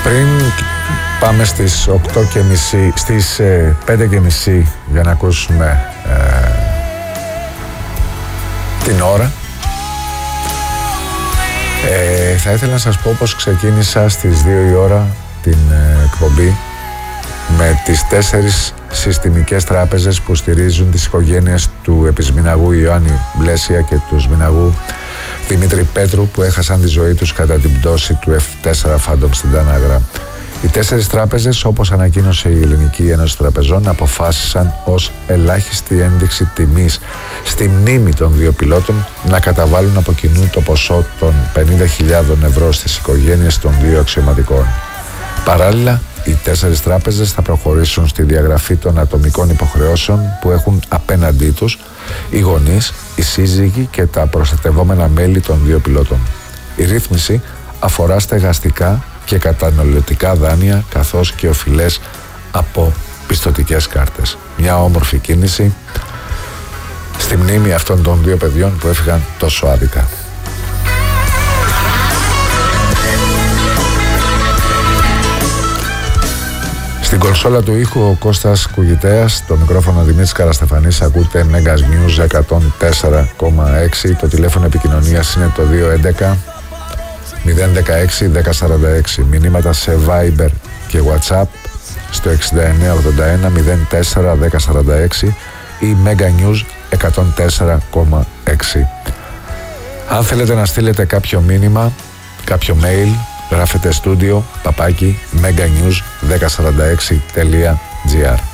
Πριν πάμε στις 8:30, στις 5:30 για να ακούσουμε την ώρα, θα ήθελα να σας πω πως ξεκίνησα στις 2 η ώρα την εκπομπή με τις 4 συστημικές τράπεζες που στηρίζουν τις οικογένειες του επισμηναγού Ιωάννη Μπλέσια και του σμηναγού Δημήτρη Πέτρου που έχασαν τη ζωή τους κατά την πτώση του F4 Phantom στην Τανάγρα. Οι 4 τράπεζες, όπως ανακοίνωσε η Ελληνική Ένωση Τραπεζών, αποφάσισαν ως ελάχιστη ένδειξη τιμής στη μνήμη των 2 πιλότων να καταβάλουν από κοινού το ποσό των 50.000 ευρώ στις οικογένειες των 2 αξιωματικών. Παράλληλα, οι 4 τράπεζες θα προχωρήσουν στη διαγραφή των ατομικών υποχρεώσεων που έχουν απέναντί τους οι γονείς, οι σύζυγοι και τα προστατευόμενα μέλη των 2 πιλότων. Η ρύθμιση αφορά στεγαστικά και καταναλωτικά δάνεια καθώς και οφειλές από πιστωτικές κάρτες. Μια όμορφη κίνηση στη μνήμη αυτών των 2 παιδιών που έφυγαν τόσο άδικα. Στην κονσόλα του ήχου ο Κώστας Κουγητέας, το μικρόφωνο Δημήτρης Καραστεφανής, ακούτε Megas News 104,6. Το τηλέφωνο επικοινωνίας είναι το 211 016 1046. Μηνύματα σε Viber και WhatsApp στο 6981 04 1046 ή Mega News 104,6. Αν θέλετε να στείλετε κάποιο μήνυμα, κάποιο mail, γράφετε studio @meganews1046.gr.